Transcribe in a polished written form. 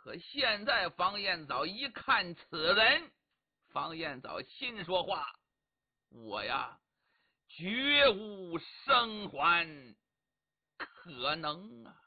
可现在方彦藻一看此人，方彦藻心说话：我呀，绝无生还可能啊！